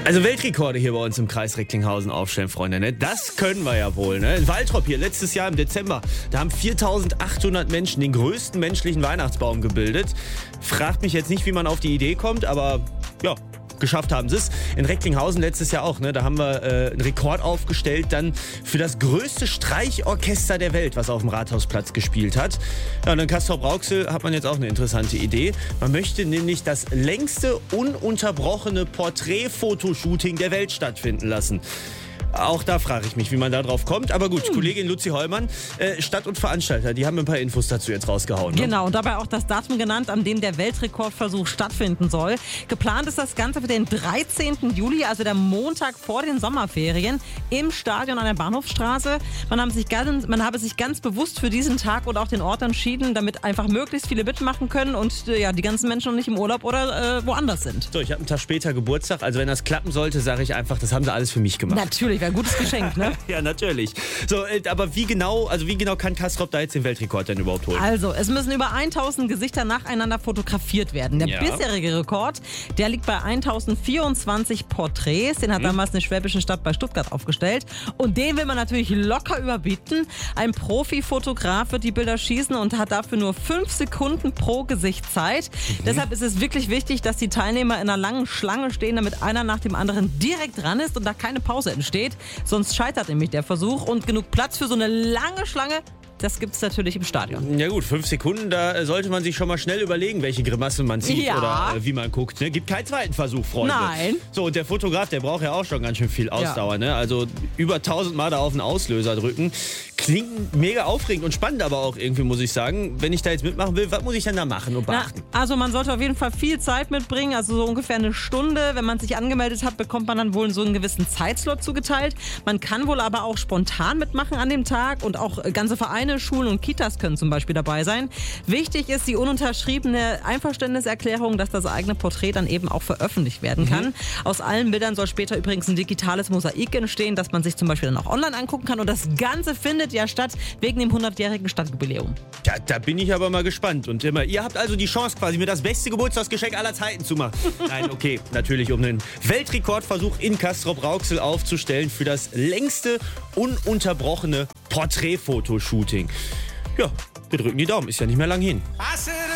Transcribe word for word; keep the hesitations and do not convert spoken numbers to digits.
Also Weltrekorde hier bei uns im Kreis Recklinghausen aufstellen, Freunde. Ne? Das können wir ja wohl. Ne? In Waltrop hier letztes Jahr im Dezember, da haben viertausendachthundert Menschen den größten menschlichen Weihnachtsbaum gebildet. Fragt mich jetzt nicht, wie man auf die Idee kommt, aber ja, geschafft haben sie es. In Recklinghausen letztes Jahr auch. Ne? Da haben wir äh, einen Rekord aufgestellt, dann für das größte Streichorchester der Welt, was auf dem Rathausplatz gespielt hat. Ja, und in Castrop-Rauxel hat man jetzt auch eine interessante Idee. Man möchte nämlich das längste ununterbrochene Porträtfotoshooting der Welt stattfinden lassen. Auch da frage ich mich, wie man da drauf kommt. Aber gut, hm. Kollegin Luzi Hollmann, äh, Stadt und Veranstalter, die haben ein paar Infos dazu jetzt rausgehauen. Ne? Genau, und dabei auch das Datum genannt, an dem der Weltrekordversuch stattfinden soll. Geplant ist das Ganze für den dreizehnten Juli, also der Montag vor den Sommerferien, im Stadion an der Bahnhofstraße. Man, haben sich ganz, man habe sich ganz bewusst für diesen Tag und auch den Ort entschieden, damit einfach möglichst viele mitmachen können und äh, ja, die ganzen Menschen noch nicht im Urlaub oder äh, woanders sind. So, ich habe einen Tag später Geburtstag, also wenn das klappen sollte, sage ich einfach, das haben sie alles für mich gemacht. Natürlich. Ein gutes Geschenk, ne? Ja, natürlich. So, aber wie genau, also wie genau kann Castrop da jetzt den Weltrekord denn überhaupt holen? Also, es müssen über tausend Gesichter nacheinander fotografiert werden. Der ja. bisherige Rekord, der liegt bei tausendvierundzwanzig Porträts. Den hat hm. damals eine schwäbische Stadt bei Stuttgart aufgestellt. Und den will man natürlich locker überbieten. Ein Profifotograf wird die Bilder schießen und hat dafür nur fünf Sekunden pro Gesicht Zeit. Mhm. Deshalb ist es wirklich wichtig, dass die Teilnehmer in einer langen Schlange stehen, damit einer nach dem anderen direkt dran ist und da keine Pause entsteht. Sonst scheitert nämlich der Versuch und genug Platz für so eine lange Schlange, das gibt es natürlich im Stadion. Ja gut, fünf Sekunden, da sollte man sich schon mal schnell überlegen, welche Grimasse man zieht ja. oder äh, wie man guckt. Ne? Gibt keinen zweiten Versuch, Freunde. Nein. So, und der Fotograf, der braucht ja auch schon ganz schön viel Ausdauer. Ja. Ne? Also über tausend Mal da auf den Auslöser drücken. Klingt mega aufregend und spannend aber auch irgendwie, muss ich sagen. Wenn ich da jetzt mitmachen will, was muss ich denn da machen und beachten? Na, also man sollte auf jeden Fall viel Zeit mitbringen, also so ungefähr eine Stunde. Wenn man sich angemeldet hat, bekommt man dann wohl so einen gewissen Zeitslot zugeteilt. Man kann wohl aber auch spontan mitmachen an dem Tag und auch ganze Vereine, Schulen und Kitas können zum Beispiel dabei sein. Wichtig ist die ununterschriebene Einverständniserklärung, dass das eigene Porträt dann eben auch veröffentlicht werden kann. Mhm. Aus allen Bildern soll später übrigens ein digitales Mosaik entstehen, das man sich zum Beispiel dann auch online angucken kann. Und das Ganze findet ja statt wegen dem hundertjährigen Stadtjubiläum. Ja, da bin ich aber mal gespannt. Und immer, ihr habt also die Chance, quasi mir das beste Geburtstagsgeschenk aller Zeiten zu machen. Nein, okay, natürlich, um einen Weltrekordversuch in Castrop-Rauxel aufzustellen für das längste ununterbrochene Porträtfotoshooting. Ja, wir drücken die Daumen, ist ja nicht mehr lang hin.